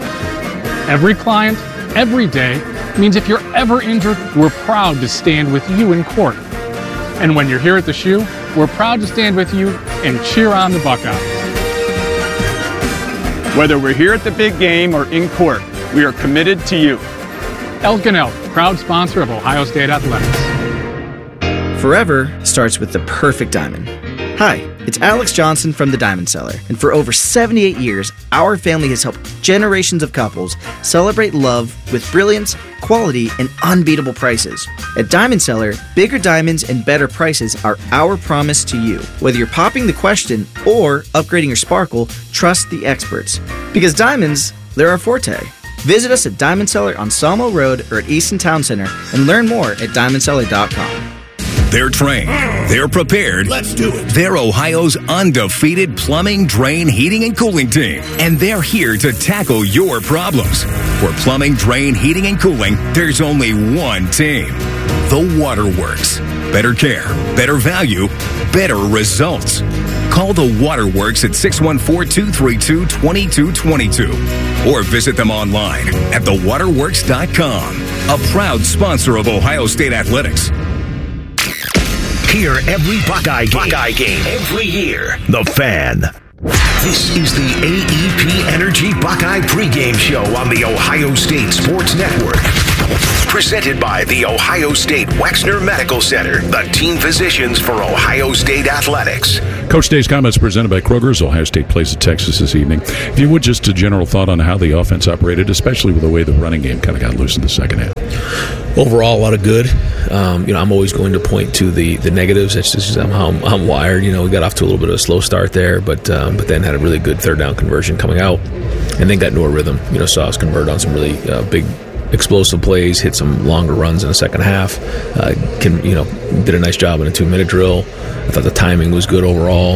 Every client, every day, means if you're ever injured, we're proud to stand with you in court. And when you're here at the Shoe, we're proud to stand with you and cheer on the Buckeyes. Whether we're here at the big game or in court, we are committed to you. Elk and Elk, proud sponsor of Ohio State Athletics. Forever starts with the perfect diamond. Hi, it's Alex Johnson from the Diamond Cellar, and for over seventy-eight years, our family has helped generations of couples celebrate love with brilliance, quality, and unbeatable prices. At Diamond Cellar, bigger diamonds and better prices are our promise to you. Whether you're popping the question or upgrading your sparkle, trust the experts. Because diamonds, they're our forte. Visit us at Diamond Cellar on Sawmill Road or at Easton Town Center and learn more at diamond cellar dot com. They're trained. They're prepared. Let's do it. They're Ohio's undefeated plumbing, drain, heating, and cooling team. And they're here to tackle your problems. For plumbing, drain, heating, and cooling, there's only one team. The Waterworks. Better care, better value, better results. Call the Waterworks at six one four, two three two, two two two two or visit them online at the waterworks dot com. A proud sponsor of Ohio State Athletics. Hear every Buckeye game, Buckeye game every year. The Fan. This is the A E P Energy Buckeye pregame show on the Ohio State Sports Network. Presented by the Ohio State Wexner Medical Center, the team physicians for Ohio State Athletics. Coach Day's comments presented by Kroger's. Ohio State plays at Texas this evening. If you would, just a general thought on how the offense operated, especially with the way the running game kind of got loose in the second half. Overall, a lot of good. Um, you know, I'm always going to point to the, the negatives. That's just how I'm, I'm wired. You know, we got off to a little bit of a slow start there, but um, but then had a really good third down conversion coming out, and then got into a rhythm. You know, saw us convert on some really uh, big, explosive plays, hit some longer runs in the second half. Uh, can you know, did a nice job in a two minute drill. I thought the timing was good overall.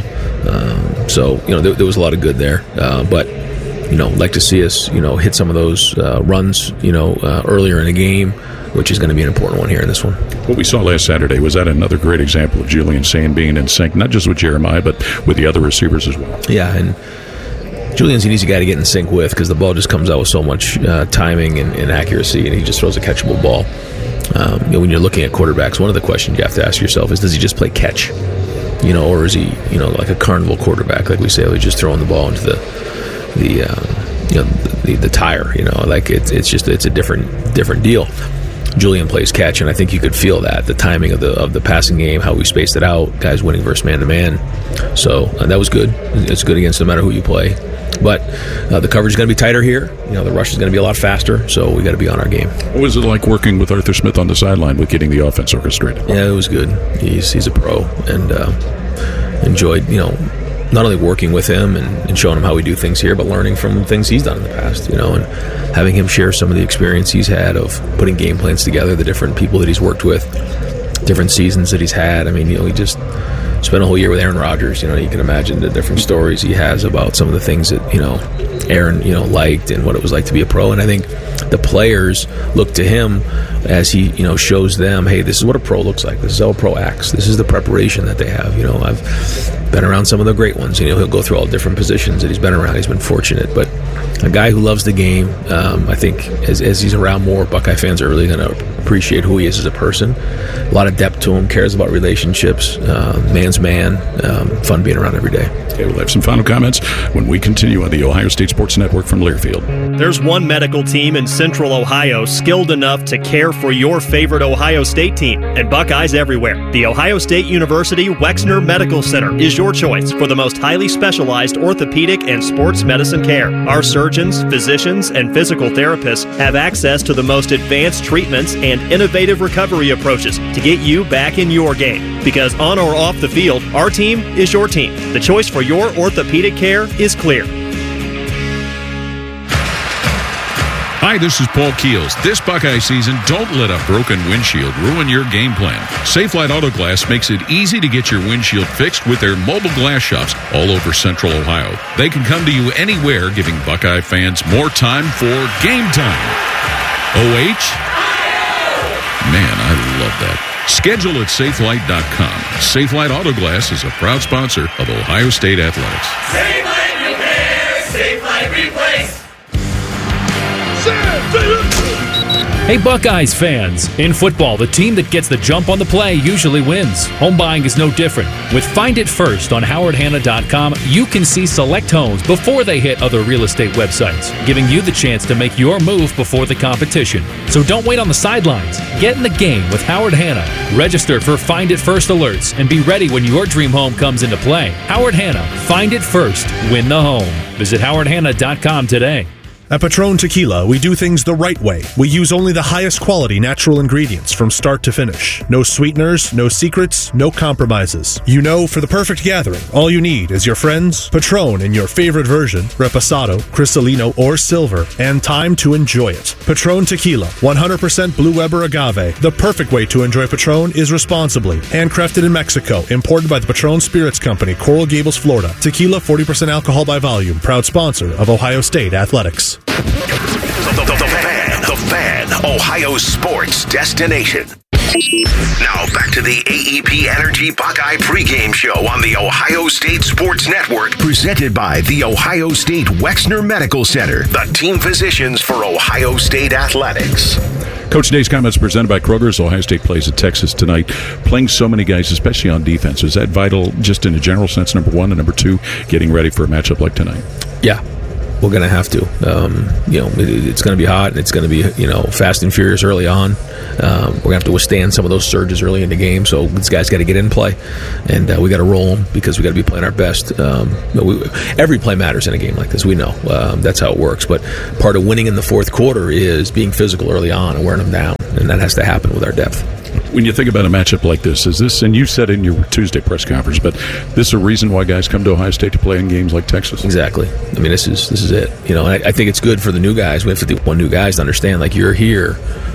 Um, so you know, there, there was a lot of good there, uh, but. You know, like to see us, you know, hit some of those uh, runs, you know, uh, earlier in the game, which is going to be an important one here in this one. What we saw last Saturday, was that another great example of Julian Sayin being in sync, not just with Jeremiah, but with the other receivers as well? Yeah, and Julian's an easy guy to get in sync with because the ball just comes out with so much uh, timing and, and accuracy, and he just throws a catchable ball. Um, you know, when you're looking at quarterbacks, one of the questions you have to ask yourself is, does he just play catch? You know, or is he, you know, like a carnival quarterback, like we say, he's just throwing the ball into the the uh, you know the, the tire, you know, like it's it's just it's a different different deal. Julian plays catch, and I think you could feel that the timing of the of the passing game, how we spaced it out, guys winning versus man to man. So uh, that was good. It's good against no matter who you play. But uh, the coverage is going to be tighter here. You know, the rush is going to be a lot faster, so we got to be on our game. What was it like working with Arthur Smith on the sideline with getting the offense orchestrated? Yeah, it was good. He's he's a pro, and uh, enjoyed you know. not only working with him and, and showing him how we do things here, but learning from things he's done in the past, you know, and having him share some of the experience he's had of putting game plans together, the different people that he's worked with, different seasons that he's had. I mean, you know, he just spent a whole year with Aaron Rodgers. You know, you can imagine the different stories he has about some of the things that, you know, Aaron, you know, liked and what it was like to be a pro. And I think the players look to him as he, you know, shows them, hey, this is what a pro looks like. This is how a pro acts. This is the preparation that they have. You know, I've been around some of the great ones. You know, he'll go through all different positions that he's been around. He's been fortunate. But a guy who loves the game, um, I think as, as he's around more, Buckeye fans are really going to appreciate who he is as a person. A lot of depth to him, cares about relationships, uh, man's man, um, fun being around every day. Okay, we'll have some final comments when we continue on the Ohio State Sports Network from Learfield. There's one medical team in Central Ohio skilled enough to care for your favorite Ohio State team, and Buckeyes everywhere. The Ohio State University Wexner Medical Center is your choice for the most highly specialized orthopedic and sports medicine care. Our surgeons, physicians, and physical therapists have access to the most advanced treatments and innovative recovery approaches to get you back in your game. Because on or off the field, our team is your team. The choice for your orthopedic care is clear. Hi, this is Paul Keels. This Buckeye season, don't let a broken windshield ruin your game plan. Safelite Auto Glass makes it easy to get your windshield fixed with their mobile glass shops all over Central Ohio. They can come to you anywhere, giving Buckeye fans more time for game time. O H? Man, I love that. Schedule at safelite dot com. Safelite Auto Glass is a proud sponsor of Ohio State Athletics. Safelite Repair, Safelite Replace. Hey Buckeyes fans! In football, the team that gets the jump on the play usually wins. Home buying is no different. With Find It First on howard hanna dot com, you can see select homes before they hit other real estate websites, giving you the chance to make your move before the competition. So don't wait on the sidelines. Get in the game with Howard Hanna. Register for Find It First alerts and be ready when your dream home comes into play. Howard Hanna. Find it first. Win the home. Visit howard hanna dot com today. At Patron Tequila, we do things the right way. We use only the highest quality natural ingredients from start to finish. No sweeteners, no secrets, no compromises. You know, for the perfect gathering, all you need is your friends, Patron in your favorite version, Reposado, Cristalino, or Silver, and time to enjoy it. Patron Tequila, one hundred percent Blue Weber agave. The perfect way to enjoy Patron is responsibly. Handcrafted in Mexico, imported by the Patron Spirits Company, Coral Gables, Florida. Tequila, forty percent alcohol by volume. Proud sponsor of Ohio State Athletics. The, the, the Fan, the Fan, Ohio sports destination. Now back to the A E P Energy Buckeye pregame show on the Ohio State Sports Network, presented by the Ohio State Wexner Medical Center, the team physicians for Ohio State athletics. Coach Day's comments presented by Kroger's. Ohio State plays at Texas tonight. Playing so many guys, especially on defense, is that vital just in a general sense, number one, and number two, getting ready for a matchup like tonight? Yeah. We're going to have to. Um, you know, it, it's going to be hot, and it's going to be, you know, fast and furious early on. Um, we're going to have to withstand some of those surges early in the game, so these guys got to get in play, and uh, we got to roll them because we got to be playing our best. Um, we, every play matters in a game like this. We know um, that's how it works. But part of winning in the fourth quarter is being physical early on and wearing them down, and that has to happen with our depth. When you think about a matchup like this, is this, and you said in your Tuesday press conference, but this is a reason why guys come to Ohio State to play in games like Texas? Exactly. I mean, this is this is it. You know, and I, I think it's good for the new guys. We have fifty-one new guys to understand, like, you're here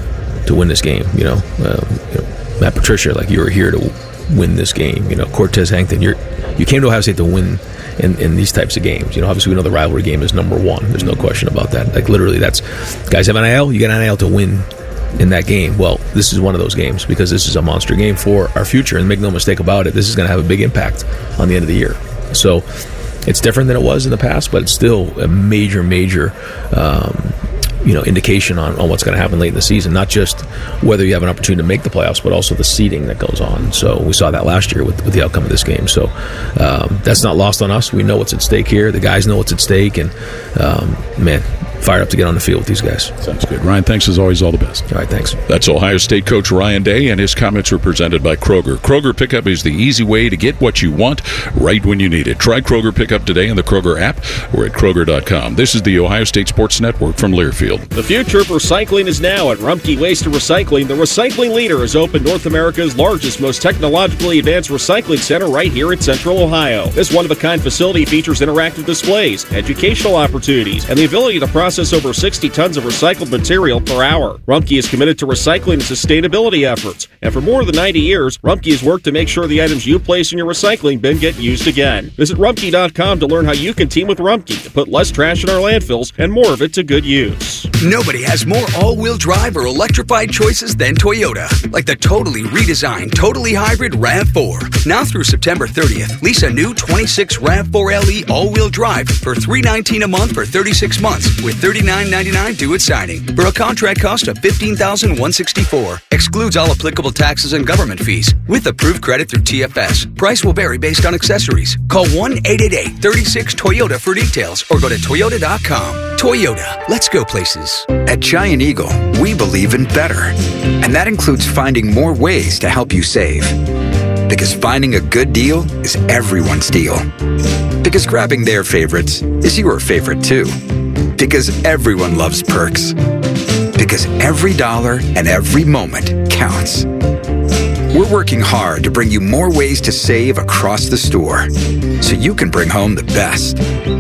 to win this game. You know, um, you know, Matt Patricia, like, you're here to win this game. You know, Cortez Hankton, you're you came to Ohio State to win in, in these types of games. You know, obviously we know the rivalry game is number one. There's no question about that. Like, literally, that's guys have an N I L. You get an N I L to win in that game. Well, this is one of those games because this is a monster game for our future, and make no mistake about it, this is going to have a big impact on the end of the year. So it's different than it was in the past, but it's still a major, major um, you know, indication on, on what's going to happen late in the season, not just whether you have an opportunity to make the playoffs, but also the seeding that goes on. So we saw that last year with, with the outcome of this game. So um, that's not lost on us. We know what's at stake here. The guys know what's at stake, and um, man, fired up to get on the field with these guys. Sounds good. Ryan, thanks as always. All the best. All right, thanks. That's Ohio State coach Ryan Day, and his comments were presented by Kroger. Kroger Pickup is the easy way to get what you want right when you need it. Try Kroger Pickup today in the Kroger app or at Kroger dot com. This is the Ohio State Sports Network from Learfield. The future of recycling is now at Rumpke Waste and Recycling. The recycling leader has opened North America's largest, most technologically advanced recycling center right here in Central Ohio. This one-of-a-kind facility features interactive displays, educational opportunities, and the ability to process over sixty tons of recycled material per hour. Rumpke is committed to recycling and sustainability efforts, and for more than ninety years, Rumpke has worked to make sure the items you place in your recycling bin get used again. Visit Rumpke dot com to learn how you can team with Rumpke to put less trash in our landfills and more of it to good use. Nobody has more all-wheel drive or electrified choices than Toyota, like the totally redesigned, totally hybrid RAV four. Now through September thirtieth, lease a new twenty-six RAV four L E all-wheel drive for three hundred nineteen dollars a month for thirty-six months with thirty-nine ninety-nine due at signing for a contract cost of fifteen thousand one hundred sixty-four dollars. Excludes all applicable taxes and government fees with approved credit through T F S. Price will vary based on accessories. Call one eight eight eight, three six, Toyota for details or go to Toyota dot com. Toyota, let's go places. At Giant Eagle, we believe in better. And that includes finding more ways to help you save. Because finding a good deal is everyone's deal. Because grabbing their favorites is your favorite too. Because everyone loves perks. Because every dollar and every moment counts. We're working hard to bring you more ways to save across the store so you can bring home the best.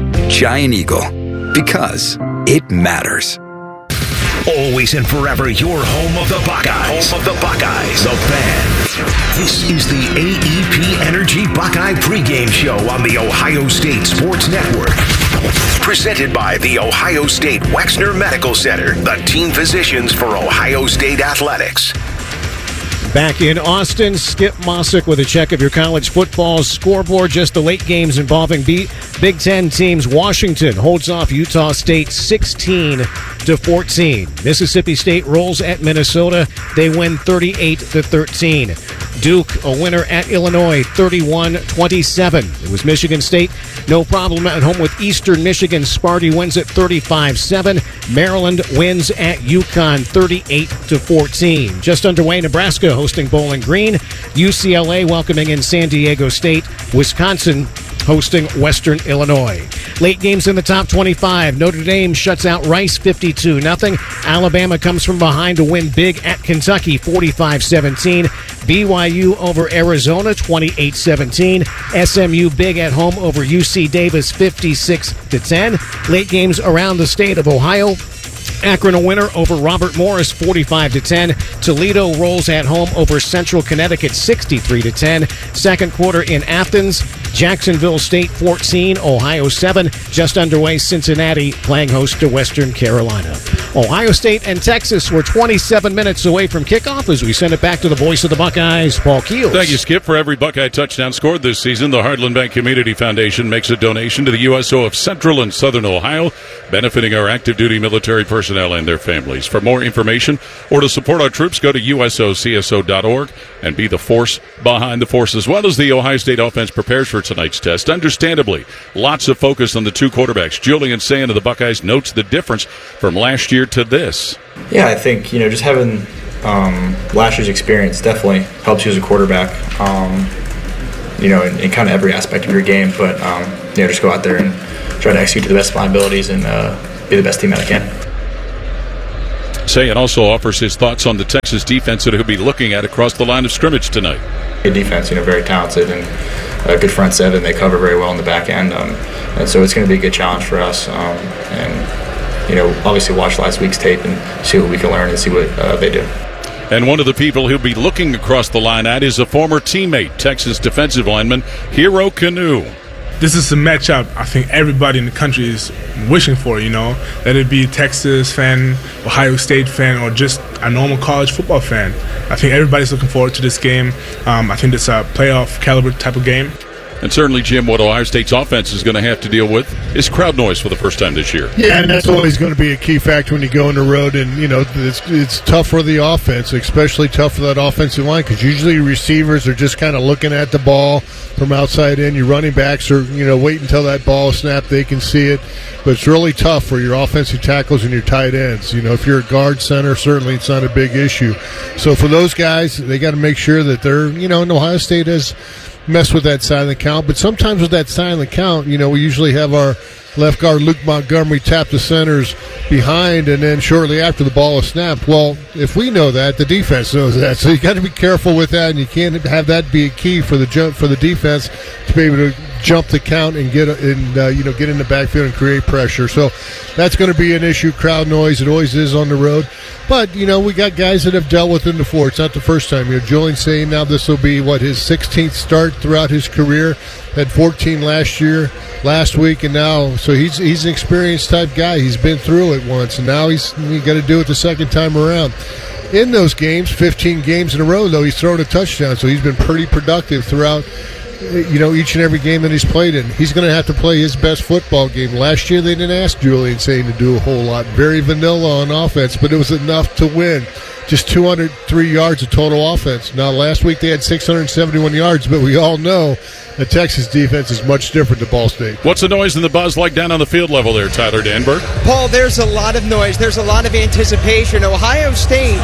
Giant Eagle, because it matters. Always and forever your home of the Buckeyes. Home of the Buckeyes. The Fan. This is the A E P Energy Buckeye pregame show on the Ohio State Sports Network. Presented by the Ohio State Wexner Medical Center, the team physicians for Ohio State athletics. Back in Austin, Skip Mossick with a check of your college football scoreboard. Just the late games involving Big Ten teams. Washington holds off Utah State sixteen to fourteen. Mississippi State rolls at Minnesota. They win thirty-eight to thirteen. Duke, a winner at Illinois, thirty-one twenty-seven. It was Michigan State, no problem at home with Eastern Michigan. Sparty wins at thirty-five seven. Maryland wins at UConn, thirty-eight to fourteen. Just underway, Nebraska hosting Bowling Green. U C L A welcoming in San Diego State. Wisconsin hosting Western Illinois. Late games in the top twenty-five. Notre Dame shuts out Rice fifty-two nothing. Alabama comes from behind to win big at Kentucky forty-five seventeen. B Y U over Arizona twenty-eight seventeen. S M U big at home over U C Davis fifty-six to ten. Late games around the state of Ohio. Akron a winner over Robert Morris forty-five to ten. Toledo rolls at home over Central Connecticut sixty-three to ten. Second quarter in Athens. Jacksonville State fourteen, Ohio seven. Just underway, Cincinnati playing host to Western Carolina. Ohio State and Texas were twenty-seven minutes away from kickoff as we send it back to the voice of the Buckeyes, Paul Keels. Thank you, Skip. For every Buckeye touchdown scored this season, the Heartland Bank Community Foundation makes a donation to the U S O of Central and Southern Ohio, benefiting our active duty military personnel and their families. For more information or to support our troops, go to U S O C S O dot org and be the force behind the force. As well as the Ohio State offense prepares for tonight's test, understandably, lots of focus on the two quarterbacks. Julian Sand of the Buckeyes notes the difference from last year to this. Yeah, I think, you know, just having um, last year's experience definitely helps you as a quarterback, um, you know, in, in kind of every aspect of your game. But, um, you know, just go out there and try to execute to the best of my abilities and uh, be the best team that I can. Sayan also offers his thoughts on the Texas defense that he'll be looking at across the line of scrimmage tonight. Good defense, you know, very talented and a good front seven. They cover very well in the back end, um, and so it's going to be a good challenge for us. Um, and you know, obviously watch last week's tape and see what we can learn and see what uh, they do. And one of the people he'll be looking across the line at is a former teammate, Texas defensive lineman Hero Kanu. This is a matchup I think everybody in the country is wishing for, you know, that it be a Texas fan, Ohio State fan, or just a normal college football fan. I think everybody's looking forward to this game. Um, I think it's a playoff caliber type of game. And certainly, Jim, what Ohio State's offense is going to have to deal with is crowd noise for the first time this year. Yeah, and that's always going to be a key factor when you go on the road. And, you know, it's, it's tough for the offense, especially tough for that offensive line, because usually receivers are just kind of looking at the ball from outside in. Your running backs are, you know, wait until that ball is snapped, they can see it. But it's really tough for your offensive tackles and your tight ends. You know, if you're a guard center, certainly it's not a big issue. So for those guys, they got to make sure that they're, you know, and Ohio State has mess with that silent count, but sometimes with that silent count, you know, we usually have our left guard Luke Montgomery tap the centers behind, and then shortly after the ball is snapped. Well, if we know that, the defense knows that, so you got to be careful with that, and you can't have that be a key for the jump for the defense to be able to jump the count and get and uh, you know get in the backfield and create pressure. So that's going to be an issue. Crowd noise, it always is on the road. But, you know, we got guys that have dealt with it before. It's not the first time. You know, Julian saying now this will be, what, his sixteenth start throughout his career. Had fourteen last year, last week, and now, so he's he's an experienced type guy. He's been through it once, and now he's he got to do it the second time around. In those games, fifteen games in a row, though, he's thrown a touchdown, so he's been pretty productive throughout, you know, each and every game that he's played in. He's going to have to play his best football game. Last year, they didn't ask Julian Sayin to do a whole lot. Very vanilla on offense, but it was enough to win. Just two hundred three yards of total offense. Now, last week they had six hundred seventy-one yards, but we all know the Texas defense is much different to Ball State. What's the noise and the buzz like down on the field level there, Tyler Danberg? Paul, there's a lot of noise. There's a lot of anticipation. Ohio State,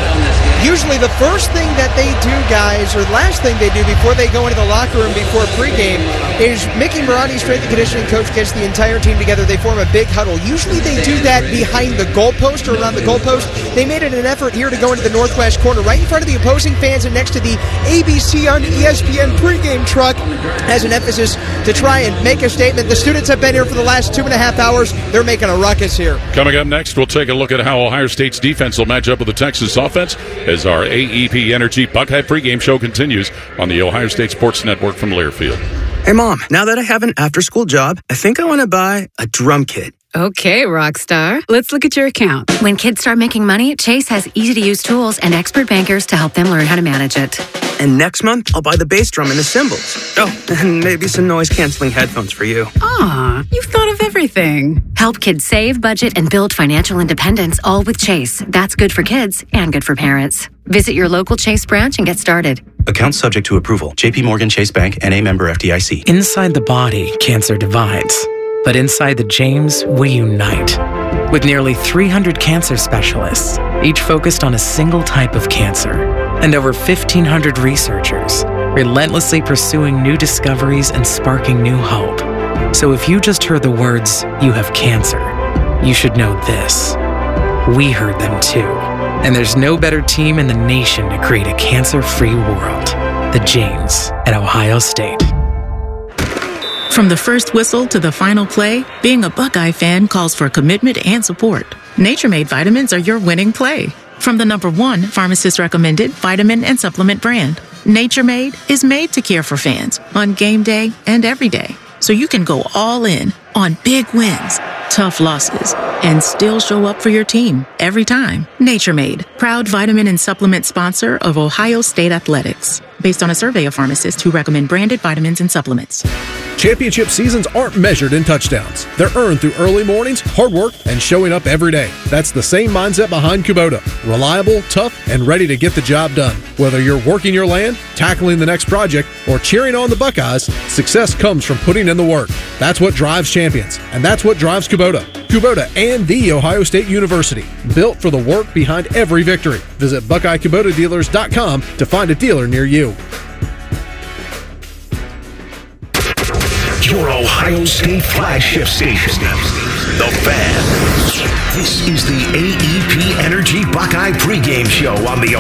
usually the first thing that they do, guys, or last thing they do before they go into the locker room before pregame is Mickey Marotti, strength and conditioning coach, gets the entire team together. They form a big huddle. Usually they do that behind the goalpost or around the goalpost. They made it an effort here to go into the northwest corner, right in front of the opposing fans and next to the A B C on E S P N pregame truck, as an emphasis to try and make a statement. The students have been here for the last two and a half hours. They're making a ruckus here. Coming up next, we'll take a look at how Ohio State's defense will match up with the Texas offense as our A E P Energy Buckeye pregame show continues on the Ohio State Sports Network from Learfield. Hey, Mom, now that I have an after-school job, I think I want to buy a drum kit. Okay, Rockstar. Let's look at your account. When kids start making money, Chase has easy-to-use tools and expert bankers to help them learn how to manage it. And next month, I'll buy the bass drum and the cymbals. Oh, and maybe some noise-canceling headphones for you. Aw, you've thought of everything. Help kids save, budget, and build financial independence, all with Chase. That's good for kids and good for parents. Visit your local Chase branch and get started. Account subject to approval. J P Morgan Chase Bank, N A member F D I C. Inside the body, cancer divides. But inside the James, we unite. With nearly three hundred cancer specialists, each focused on a single type of cancer, and over fifteen hundred researchers, relentlessly pursuing new discoveries and sparking new hope. So if you just heard the words, "you have cancer," you should know this. We heard them too. And there's no better team in the nation to create a cancer-free world. The James at Ohio State. From the first whistle to the final play, being a Buckeye fan calls for commitment and support. Nature Made vitamins are your winning play. From the number one pharmacist-recommended vitamin and supplement brand. Nature Made is made to care for fans on game day and every day, so you can go all in on big wins, tough losses, and still show up for your team every time. Nature Made, proud vitamin and supplement sponsor of Ohio State Athletics, based on a survey of pharmacists who recommend branded vitamins and supplements. Championship seasons aren't measured in touchdowns. They're earned through early mornings, hard work, and showing up every day. That's the same mindset behind Kubota. Reliable, tough, and ready to get the job done. Whether you're working your land, tackling the next project, or cheering on the Buckeyes, success comes from putting in the work. That's what drives champions, and that's what drives Kubota. Kubota and The Ohio State University, built for the work behind every victory. Visit Buckeye Kubota Dealers dot com to find a dealer near you. Your Ohio State flagship station, The Fan. This is the A E P Energy Buckeye pregame show on the